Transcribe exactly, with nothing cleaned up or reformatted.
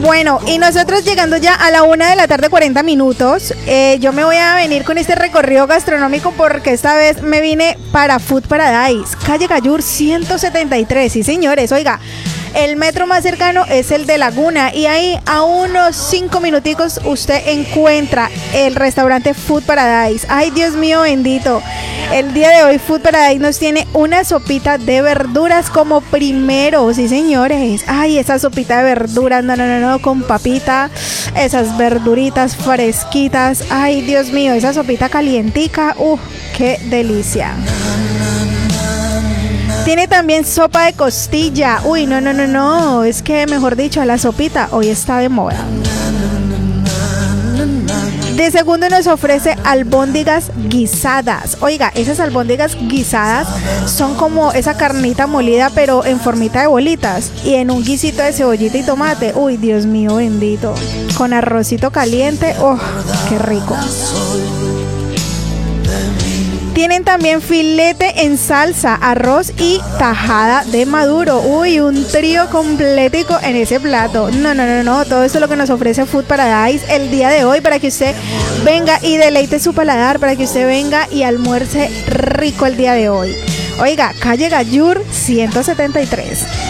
Bueno, y nosotros llegando ya a la una de la tarde, cuarenta minutos, eh, yo me voy a venir con este recorrido gastronómico porque esta vez me vine para Food Paradise, calle Gallur ciento setenta y tres, sí señores, oiga. El metro más cercano es el de Laguna y ahí a unos cinco minuticos usted encuentra el restaurante Food Paradise. Ay, Dios mío bendito. El día de hoy Food Paradise nos tiene una sopita de verduras como primero, sí señores. Ay, esa sopita de verduras, no, no, no, no, con papita, esas verduritas fresquitas. Ay, Dios mío, esa sopita calientica, uff, qué delicia. Tiene también sopa de costilla. Uy, no, no, no, no. Es que, mejor dicho, la sopita hoy está de moda. De segundo nos ofrece albóndigas guisadas. Oiga, esas albóndigas guisadas son como esa carnita molida, pero en formita de bolitas. Y en un guisito de cebollita y tomate. Uy, Dios mío bendito. Con arrocito caliente. ¡Oh, qué rico! Tienen también filete en salsa, arroz y tajada de maduro. Uy, un trío completico en ese plato. No, no, no, no. Todo eso es lo que nos ofrece Food Paradise el día de hoy para que usted venga y deleite su paladar, para que usted venga y almuerce rico el día de hoy. Oiga, calle Gallur ciento setenta y tres.